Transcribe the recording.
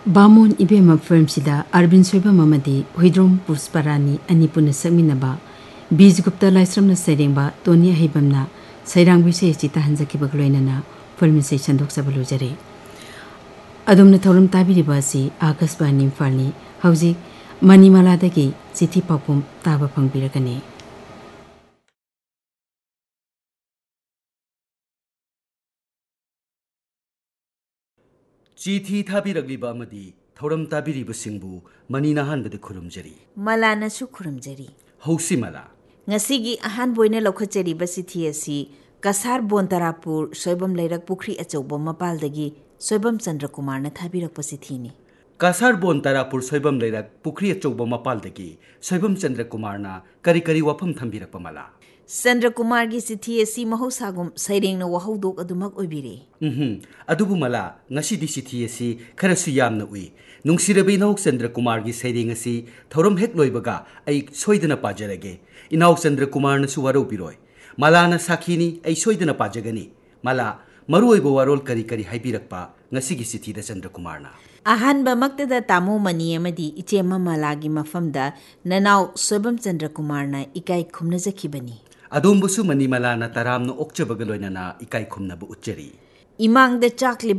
बामोन इबेमा फिल्मसिदा अरविंद सोइबम अमदी हुइद्रोम पुष्परानी अनिपुन सकमिनबा बीज गुप्ता लाइस्रमना सैरेंबा तोनिया हेबमना सैरांग विषय चिता हंजकिबग लोइनना फिल्म से संदोक सबलुजरे अदुमना थौरम ताबिरिबा असि आकाशवाणी इम्फालनि हौजिक मणिमालादगी चिठी पाउफम ताबा फंगबिरगने चिठी थाबिरगलिबा अमदी थौरम ताबिरिबसिंगबु मनी नाहानबदे खुरुमजरी मलानसु खुरुमजरी हौसी मला ngasi ahan boina lokhacheri basi thi asi kasar bontarapur soibam leirak pukri achaubo mapaldagi soibam chandra kumar na thabirak pasi thini Kasar bone Tarapur Soibam लेरक Pukhri अचौब मपालदगी Soibam चंद्र कुमार ना करी करी वफम थंबिरक मला chandra kumar gi sithi asi mahosagum saireng na wahodok adumak oibire अदुबु मला ngasi di sithi asi खरसु यामना उइ नुंगसिरबे इनाउ चंद्र कुमार गी सैरेंग asi थौरम हेक लोइबगा आई सोइदना पाजरगे इनाउ चंद्र कुमार न सुवारो बिरोय मलाना साखीनी आई सोइदना पाजगनी मला मरुओइबो वारोल करी करी हाइबिरकपा ngasi gi sithi da चंद्र कुमार ना ahanba maktada tamo mani amadi ichema malagi mafamda nanau soibam chandra kumar na ikai khumna jakhibani अदोमबुसु money Malana तरामनो ओक्चबगलोइना इकाई खुमनबु उच्चरी imang da chakli